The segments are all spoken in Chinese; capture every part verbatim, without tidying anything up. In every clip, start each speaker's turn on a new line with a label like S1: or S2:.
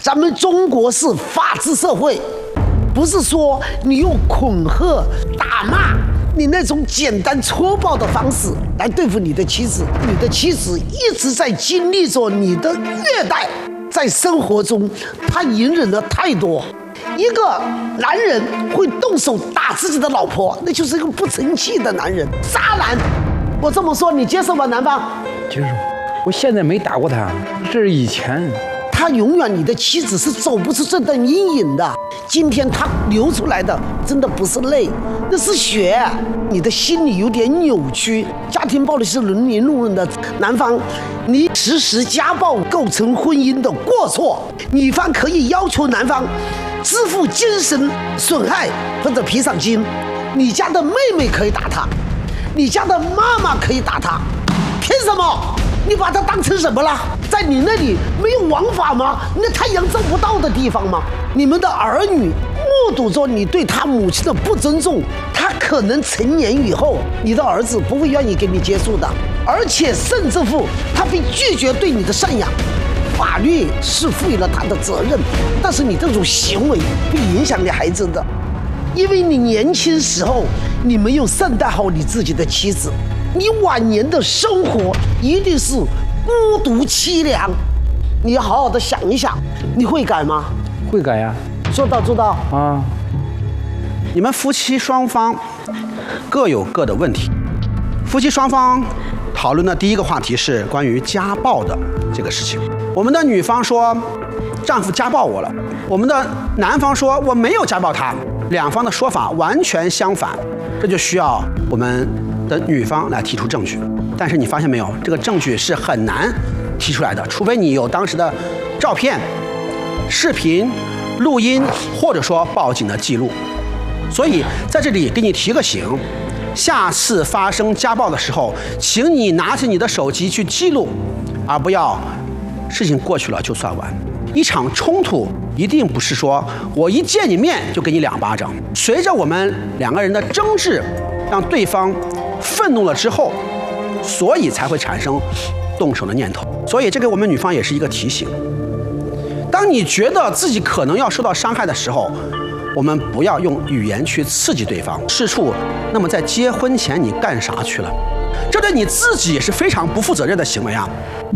S1: 咱们中国是法治社会，不是说你用恐吓、打骂你那种简单粗暴的方式来对付你的妻子。你的妻子一直在经历着你的虐待，在生活中她隐忍了太多。一个男人会动手打自己的老婆，那就是一个不成器的男人，渣男。我这么说，你接受吗，南方？
S2: 接受。我现在没打过他，这是以前。
S1: 他永远，你的妻子是走不出这段阴影的。今天他流出来的真的不是泪，那是血。你的心里有点扭曲。家庭暴力是人民路人的。男方，你实施家暴构成婚姻的过错，女方可以要求男方支付精神损害或者赔偿金。你家的妹妹可以打他，你家的妈妈可以打他，凭什么？你把他当成什么了？在你那里没有王法吗？那太阳照不到的地方吗？你们的儿女目睹着你对他母亲的不尊重，他可能成年以后，你的儿子不会愿意跟你接触的，而且甚至乎他会拒绝对你的赡养。法律是赋予了他的责任，但是你这种行为会影响你孩子的，因为你年轻时候你没有善待好你自己的妻子，你晚年的生活一定是孤独凄凉。你要好好的想一想，你会改吗？
S2: 会改呀。
S1: 说到做到
S2: 啊。
S3: 你们夫妻双方各有各的问题。夫妻双方讨论的第一个话题是关于家暴的这个事情。我们的女方说，丈夫家暴我了；我们的男方说，我没有家暴他。两方的说法完全相反，这就需要我们的女方来提出证据。但是你发现没有，这个证据是很难提出来的，除非你有当时的照片、视频、录音，或者说报警的记录。所以在这里给你提个醒，下次发生家暴的时候，请你拿起你的手机去记录，而不要事情过去了就算完。一场冲突一定不是说我一见你面就给你两巴掌，随着我们两个人的争执，让对方愤怒了之后，所以才会产生动手的念头。所以这给我们女方也是一个提醒，当你觉得自己可能要受到伤害的时候，我们不要用语言去刺激对方。事处，那么在结婚前你干啥去了？这对你自己也是非常不负责任的行为啊。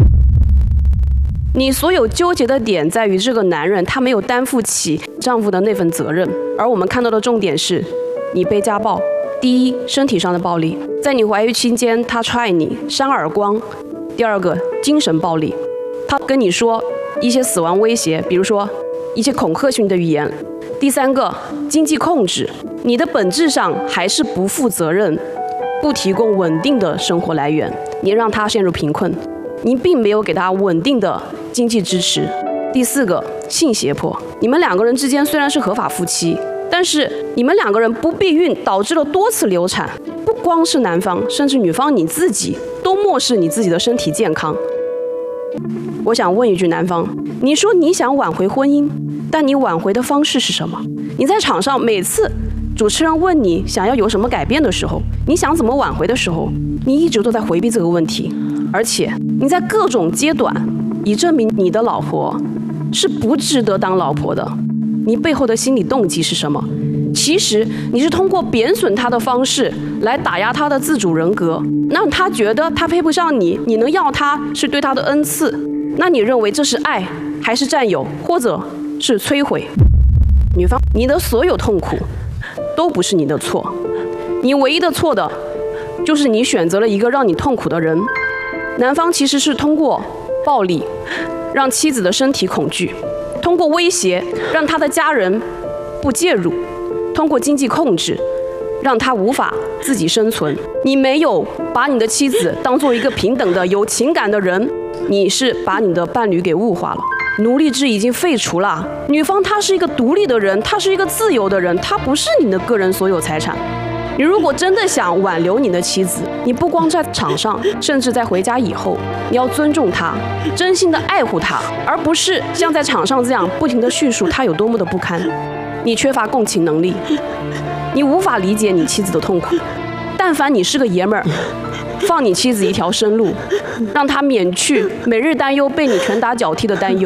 S4: 你所有纠结的点在于这个男人他没有担负起丈夫的那份责任，而我们看到的重点是你被家暴。第一，身体上的暴力，在你怀孕期间他踹你扇耳光；第二个，精神暴力，他跟你说一些死亡威胁，比如说一些恐吓性的语言；第三个，经济控制，你的本质上还是不负责任，不提供稳定的生活来源，你让他陷入贫困，你并没有给他稳定的经济支持。第四个，性胁迫，你们两个人之间虽然是合法夫妻，但是你们两个人不避孕导致了多次流产，不光是男方，甚至女方你自己都漠视你自己的身体健康。我想问一句，男方，你说你想挽回婚姻，但你挽回的方式是什么？你在场上每次主持人问你想要有什么改变的时候，你想怎么挽回的时候，你一直都在回避这个问题，而且你在各种阶段以证明你的老婆是不值得当老婆的。你背后的心理动机是什么？其实你是通过贬损她的方式来打压她的自主人格，让她觉得她配不上你，你能要她是对她的恩赐。那你认为这是爱，还是占有，或者是摧毁？女方，你的所有痛苦都不是你的错，你唯一的错的就是你选择了一个让你痛苦的人。男方其实是通过暴力让妻子的身体恐惧，通过威胁让他的家人不介入，通过经济控制让他无法自己生存。你没有把你的妻子当做一个平等的有情感的人，你是把你的伴侣给物化了。奴隶制已经废除了，女方她是一个独立的人，她是一个自由的人，她不是你的个人所有财产。你如果真的想挽留你的妻子，你不光在场上，甚至在回家以后，你要尊重她，真心的爱护她，而不是像在场上这样不停的叙述她有多么的不堪。你缺乏共情能力，你无法理解你妻子的痛苦。但凡你是个爷们儿，放你妻子一条生路，让她免去每日担忧被你拳打脚踢的担忧。